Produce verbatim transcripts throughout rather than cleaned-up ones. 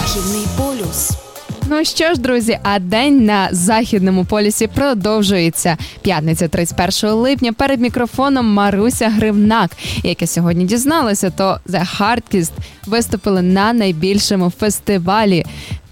Західний полюс. Ну що ж, друзі, а день на Західному полюсі продовжується. П'ятниця, тридцять першого липня, перед мікрофоном Маруся Гривнак. Як я сьогодні дізналася, то The Hardkiss виступили на найбільшому фестивалі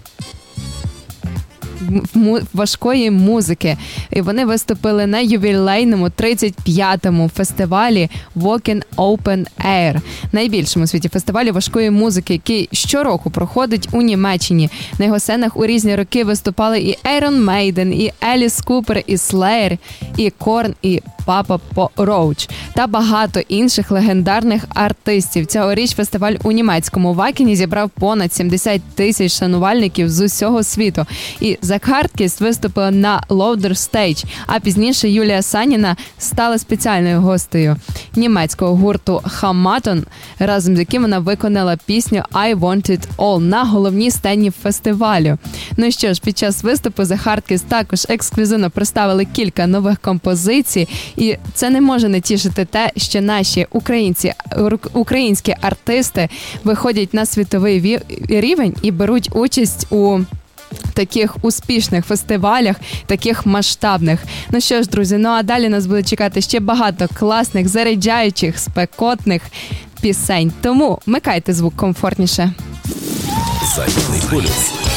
важкої музики. І вони виступили на ювілейному тридцять п'ятому фестивалі Wacken Open Air. Найбільшому у світі фестивалі важкої музики, який щороку проходить у Німеччині. На його сценах у різні роки виступали і Iron Maiden, і Alice Cooper, і Slayer, і Korn, і Papa Roach та багато інших легендарних артистів. Цьогоріч фестиваль у німецькому Вакені зібрав понад сімдесят тисяч шанувальників з усього світу. І The Hardkiss виступила на Louder Stage, а пізніше Юлія Саніна стала спеціальною гостею німецького гурту Хаматон, разом з яким вона виконала пісню I Want It All на головній сцені фестивалю. Ну що ж, під час виступу The Hardkiss також ексклюзивно представили кілька нових композицій, і це не може не тішити те, що наші українці, українські артисти виходять на світовий рівень і беруть участь у таких успішних фестивалях, таких масштабних. Ну що ж, друзі, ну а далі нас буде чекати ще багато класних, заряджаючих, спекотних пісень. Тому вмикайте звук комфортніше. Західний полюс.